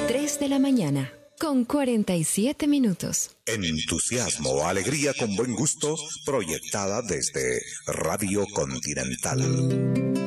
3 de la mañana, con 47 minutos. Entusiasmo, alegría con buen gusto, proyectada desde Radio Continental.